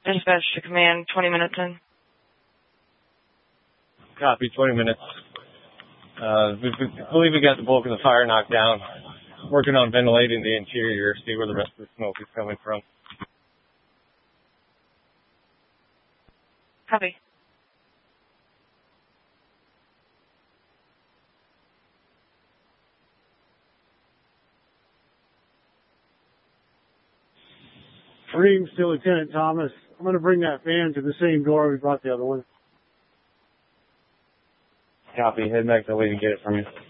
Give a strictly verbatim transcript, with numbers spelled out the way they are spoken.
Dispatch to command, twenty minutes in. Copy, twenty minutes. Uh, we, we believe we got the bulk of the fire knocked down. Working on ventilating the interior, see where the rest of the smoke is coming from. Copy. Reams to Lieutenant Thomas. I'm going to bring that van to the same door we brought the other one. Copy. Head back that way to get it from you.